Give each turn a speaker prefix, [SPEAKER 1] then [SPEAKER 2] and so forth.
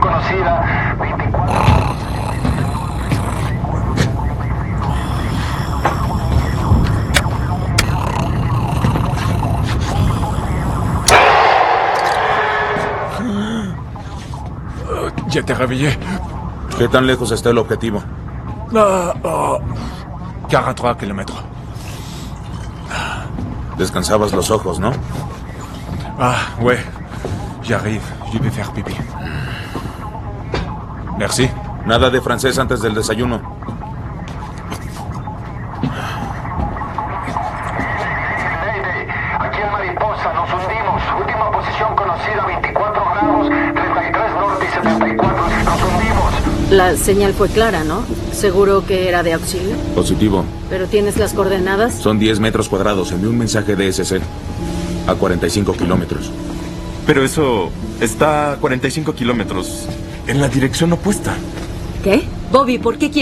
[SPEAKER 1] conocida 24.
[SPEAKER 2] Ya te réveillé.
[SPEAKER 3] ¿Qué tan lejos está el objetivo?
[SPEAKER 2] 43 kilómetros.
[SPEAKER 3] Descansabas los ojos, ¿no?
[SPEAKER 2] Ah, ouais. J'arrive. Je vais faire pipi. Merci.
[SPEAKER 3] Nada de francés antes del desayuno.
[SPEAKER 1] Mayday, aquí en Mariposa nos hundimos. Última posición conocida 24 grados, 33 norte y 74. Nos hundimos.
[SPEAKER 4] La señal fue clara, ¿no? ¿Seguro que era de auxilio?
[SPEAKER 3] Positivo.
[SPEAKER 4] ¿Pero tienes las coordenadas?
[SPEAKER 3] Son 10 metros cuadrados. Envié un mensaje de SC. A 45 kilómetros.
[SPEAKER 5] Pero eso está a 45 kilómetros en la dirección opuesta.
[SPEAKER 4] ¿Qué? Bobby, ¿por qué quieres